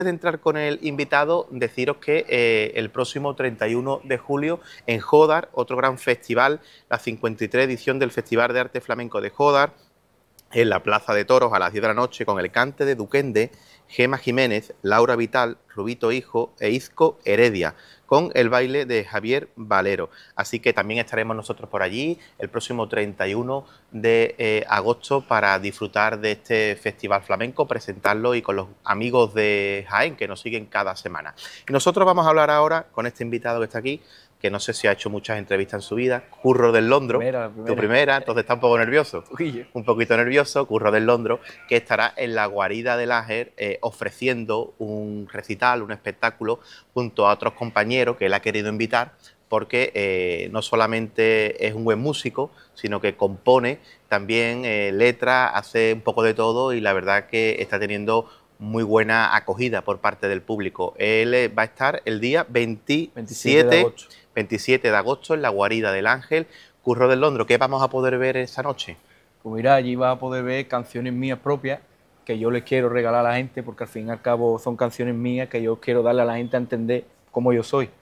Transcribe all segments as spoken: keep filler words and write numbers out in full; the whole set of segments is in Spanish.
de entrar con el invitado, deciros que eh, el próximo treinta y uno de julio en Jódar, otro gran festival, la cincuenta y tres edición del Festival de Arte Flamenco de Jódar, en la Plaza de Toros a las diez de la noche, con el cante de Duquende, Gema Jiménez, Laura Vital, Rubito Hijo e Izco Heredia, con el baile de Javier Valero. Así que también estaremos nosotros por allí el próximo treinta y uno de eh, agosto para disfrutar de este festival flamenco, presentarlo y con los amigos de Jaén que nos siguen cada semana. Y nosotros vamos a hablar ahora con este invitado que está aquí, que no sé si ha hecho muchas entrevistas en su vida, Curro del Londro, primera, primera. tu primera, entonces está un poco nervioso, Uy, un poquito nervioso, Curro del Londro, que estará en la guarida del Áger eh, ofreciendo un recital, un espectáculo, junto a otros compañeros que él ha querido invitar, porque eh, no solamente es un buen músico, sino que compone también eh, letras, hace un poco de todo y la verdad que está teniendo muy buena acogida por parte del público. Él eh, va a estar el día veintisiete, veintisiete de agosto. veintisiete de agosto en la guarida del Ángel. Curro del Londro, ¿qué vamos a poder ver esa noche? Pues mira, allí vas a poder ver canciones mías propias que yo les quiero regalar a la gente, porque al fin y al cabo son canciones mías que yo quiero darle a la gente a entender cómo yo soy.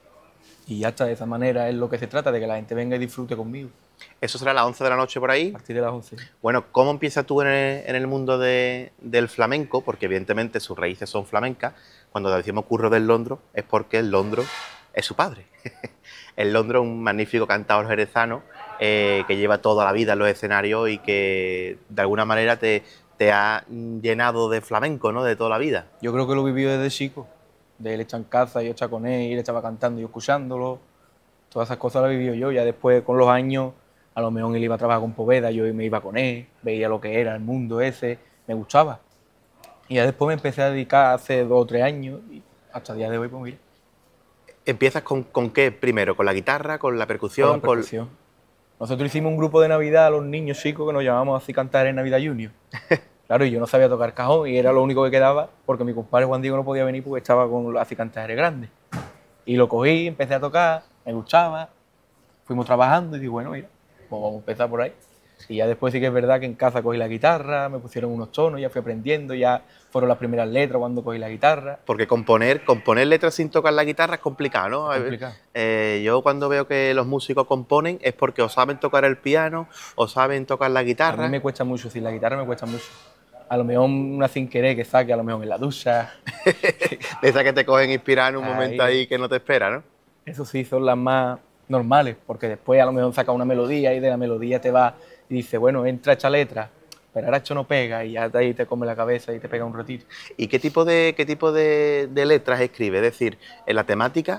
Y ya está, de esa manera es lo que se trata, de que la gente venga y disfrute conmigo. Eso será a las once de la noche por ahí. A partir de las once. Bueno, ¿cómo empiezas tú en el, en el mundo de, del flamenco? Porque evidentemente sus raíces son flamencas. Cuando decimos Curro del Londro es porque el Londro es su padre. El Londro es un magnífico cantador jerezano eh, que lleva toda la vida en los escenarios y que de alguna manera te, te ha llenado de flamenco, ¿no? De toda la vida. Yo creo que lo viví desde chico. De él estar en casa, yo estaba con él, y él estaba cantando y yo escuchándolo. Todas esas cosas las he vivido yo. Ya después, con los años, a lo mejor él iba a trabajar con Poveda, yo me iba con él, veía lo que era el mundo ese, me gustaba. Y ya después me empecé a dedicar hace dos o tres años y hasta el día de hoy, pues mira. ¿Empiezas con, con qué primero? ¿Con la guitarra? ¿Con la percusión? Con la percusión. Con... Nosotros hicimos un grupo de Navidad a los niños chicos que nos llamamos así Cantar en Navidad Junior. Claro, y yo no sabía tocar cajón y era lo único que quedaba porque mi compadre Juan Diego no podía venir porque estaba con los acicantajeres grandes. Y lo cogí, empecé a tocar, me gustaba, fuimos trabajando y dije, bueno, mira, pues vamos a empezar por ahí. Y ya después sí que es verdad que en casa cogí la guitarra, me pusieron unos tonos, ya fui aprendiendo, ya fueron las primeras letras cuando cogí la guitarra. Porque componer, componer letras sin tocar la guitarra es complicado, ¿no? Es complicado. Eh, yo cuando veo que los músicos componen es porque o saben tocar el piano o saben tocar la guitarra. A mí me cuesta mucho, sin la guitarra me cuesta mucho. A lo mejor una sin querer que saque, a lo mejor en la ducha. De esas que te cogen inspirar en un Ahí. momento ahí que no te espera, ¿no? Eso sí, son las más normales, porque después a lo mejor saca una melodía y de la melodía te va y dice, bueno, entra esta letra, pero ahora esto no pega y ya de ahí te come la cabeza y te pega un ratito. ¿Y qué tipo de, qué tipo de, de letras escribe? Es decir, en la temática...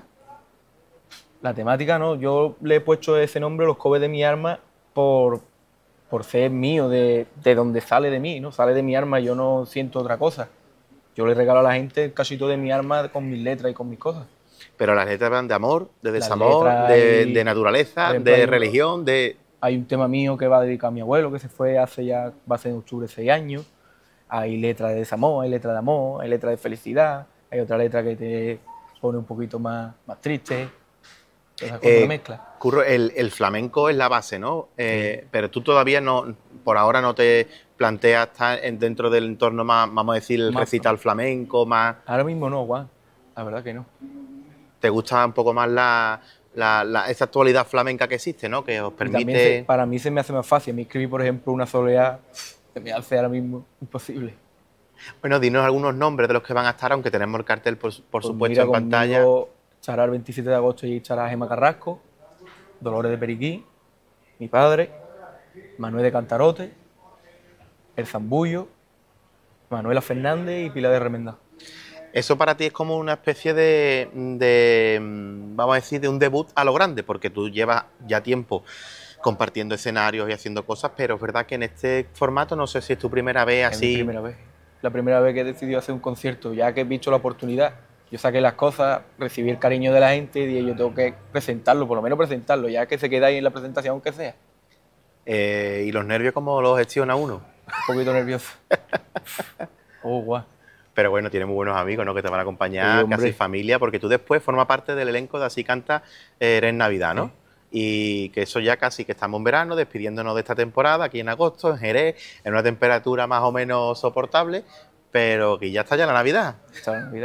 La temática, no, yo le he puesto ese nombre, Los Cobes de mi Arma, por, por ser mío, de, de donde sale de mí, ¿no? Sale de mi arma, yo no siento otra cosa. Yo le regalo a la gente el cachito de mi arma con mis letras y con mis cosas. Pero las letras van de amor, de desamor, de, y, de naturaleza, ejemplo, de hay religión, de... Hay un tema mío que va dedicado a mi abuelo, que se fue hace ya, va a ser en octubre, seis años. Hay letra de desamor, hay letra de amor, hay letra de felicidad, hay otra letra que te pone un poquito más, más triste. Esa cosa, Eh, una mezcla. Curro, el, el flamenco es la base, ¿no? Eh, Sí. Pero tú todavía no, por ahora no te planteas estar en- dentro del entorno más, vamos a decir, el Más, recital flamenco, más... Ahora mismo no, Juan. La verdad que no. ¿Te gusta un poco más la, la, la- esa actualidad flamenca que existe, ¿no? Que os Y también permite... se, para mí se me hace más fácil. A mí escribir, por ejemplo, una soleá, se me hace ahora mismo imposible. Bueno, dinos algunos nombres de los que van a estar, aunque tenemos el cartel, por, por Pues supuesto, mira, en pantalla. conmigo estará el veintisiete de agosto y estará Gema Carrasco, Dolores de Periquí, mi padre, Manuel de Cantarote, El Zambullo, Manuela Fernández y Pilar de Remendado. Eso para ti es como una especie de, de, mm, vamos a decir, de un debut a lo grande, porque tú llevas ya tiempo compartiendo escenarios y haciendo cosas, pero es verdad que en este formato no sé si es tu primera vez Es mi así. primera vez. La primera vez que he decidido hacer un concierto, ya que he visto la oportunidad, yo saqué las cosas, recibí el cariño de la gente y yo tengo que presentarlo, por lo menos presentarlo, ya que se queda ahí en la presentación, aunque sea. Eh, y los nervios, ¿cómo los gestiona uno? Un poquito nervioso. Oh, guau. Pero bueno, tienes muy buenos amigos, ¿no? Que te van a acompañar, Sí, hombre. casi familia, porque tú después formas parte del elenco de Así Canta eh, Eres Navidad, ¿no? Sí. Y que eso ya casi que estamos en verano, despidiéndonos de esta temporada, aquí en agosto, en Jerez, en una temperatura más o menos soportable, pero que ya está ya la Navidad. Está bien, mira.